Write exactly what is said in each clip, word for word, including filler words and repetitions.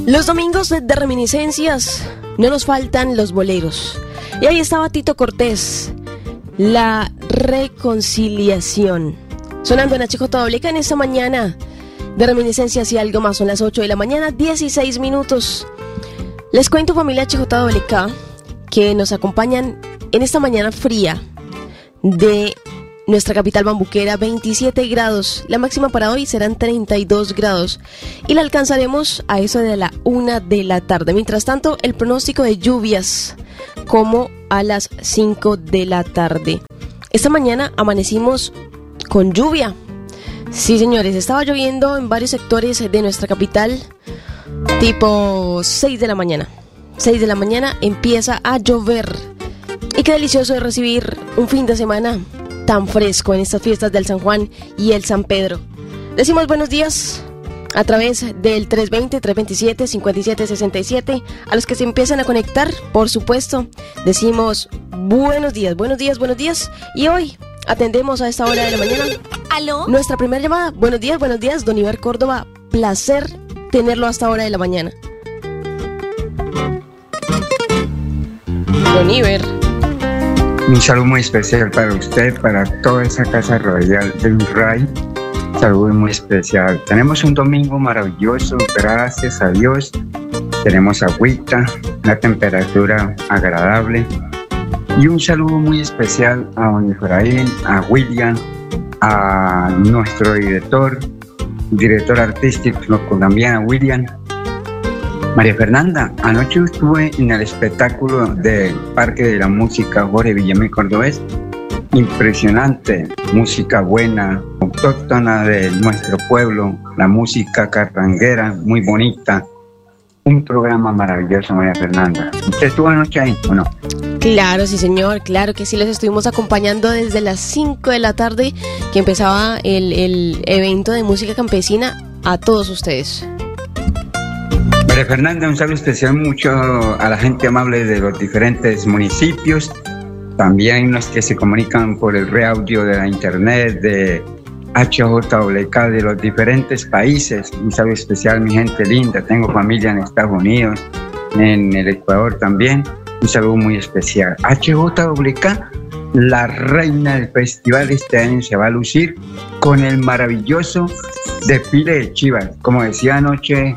Los domingos de reminiscencias no nos faltan los boleros. Y ahí estaba Tito Cortés, La Reconciliación, sonando en H J W K en esta mañana de reminiscencias y algo más. Son las ocho de la mañana, dieciséis minutos. Les cuento, familia H J W K, que nos acompañan en esta mañana fría de nuestra capital bambuquera, veintisiete grados. La máxima para hoy serán treinta y dos grados y la alcanzaremos a eso de la una de la tarde. Mientras tanto, el pronóstico de lluvias como a las cinco de la tarde. Esta mañana amanecimos con lluvia. Sí, señores, estaba lloviendo en varios sectores de nuestra capital, tipo seis de la mañana. seis de la mañana empieza a llover. Y qué delicioso es recibir un fin de semana tan fresco en estas fiestas del San Juan y el San Pedro. Decimos buenos días a través del tres veinte, tres veintisiete, cincuenta y siete sesenta y siete. A los que se empiezan a conectar, por supuesto, decimos buenos días, buenos días, buenos días. Y hoy atendemos a esta hora de la mañana. ¿Aló? Nuestra primera llamada. Buenos días, buenos días, Don Iber Córdoba. Placer tenerlo a esta hora de la mañana. Don Iber. Un saludo muy especial para usted, para toda esa casa radial del R A I. Saludo muy especial. Tenemos un domingo maravilloso, gracias a Dios. Tenemos agüita, una temperatura agradable. Y un saludo muy especial a don Efraín, a William, a nuestro director, director artístico colombiano, William. María Fernanda, anoche estuve en el espectáculo del Parque de la Música Jorge Villamil Cordobés. Impresionante, música buena, autóctona de nuestro pueblo, la música carranguera, muy bonita. Un programa maravilloso, María Fernanda. ¿Usted estuvo anoche ahí o no? Claro, sí, señor, claro que sí, les estuvimos acompañando desde las cinco de la tarde que empezaba el, el evento de música campesina a todos ustedes. María Fernanda, un saludo especial mucho a la gente amable de los diferentes municipios, también los que se comunican por el reaudio de la internet de H J W K de los diferentes países. Un saludo especial, mi gente linda, tengo familia en Estados Unidos, en el Ecuador también. Un saludo muy especial. H J W K, la reina del festival, este año se va a lucir con el maravilloso desfile de Chivas. Como decía anoche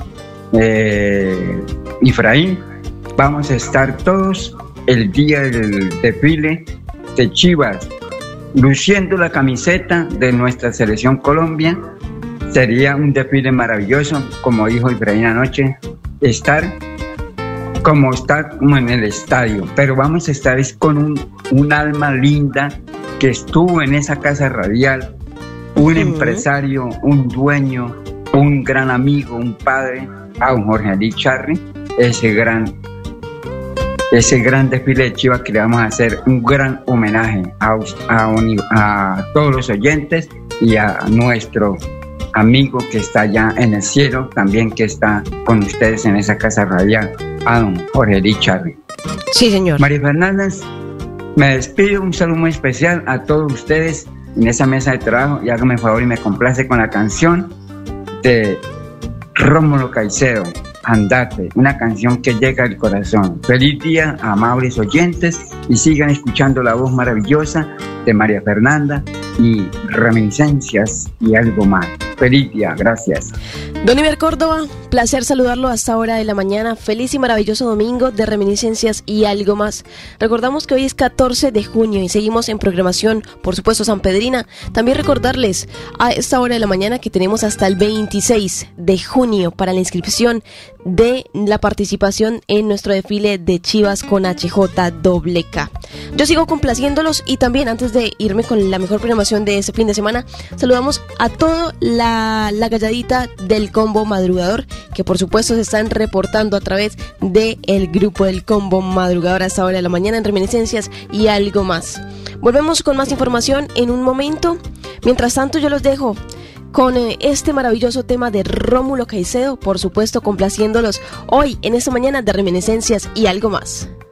Eh, Efraín, vamos a estar todos el día del desfile de Chivas luciendo la camiseta de nuestra selección Colombia. Sería un desfile maravilloso, como dijo Efraín anoche, estar como estar como en el estadio, pero vamos a estar es con un, un alma linda que estuvo en esa casa radial, un uh-huh. empresario, un dueño, un gran amigo, un padre, a un Jorge Ali Charri, ese gran, ese gran desfile de Chivas que le vamos a hacer un gran homenaje a, a, a todos los oyentes y a nuestro amigo que está allá en el cielo, también que está con ustedes en esa casa radial, a don Jorge Ali Charri. Sí, señor. María Fernández, me despido, un saludo muy especial a todos ustedes en esa mesa de trabajo y hágame el favor y me complace con la canción de Rómulo Caicedo, Andate, una canción que llega al corazón. Feliz día, amables oyentes, y sigan escuchando la voz maravillosa de María Fernanda y reminiscencias y algo más. Feliz día, gracias. Don Iber Córdoba, placer saludarlo a esta hora de la mañana. Feliz y maravilloso domingo de reminiscencias y algo más. Recordamos que hoy es catorce de junio y seguimos en programación, por supuesto, sanpedrina. También recordarles a esta hora de la mañana que tenemos hasta el veintiséis de junio para la inscripción de la participación en nuestro desfile de Chivas con H J W K. Yo sigo complaciéndolos y también, antes de irme con la mejor programación de este fin de semana, saludamos a toda la, la galladita del Combo Madrugador, que por supuesto se están reportando a través del grupo del Combo Madrugador a esta hora de la mañana en reminiscencias y algo más. Volvemos con más información en un momento. Mientras tanto, yo los dejo con este maravilloso tema de Rómulo Caicedo, por supuesto complaciéndolos hoy en esta mañana de reminiscencias y algo más.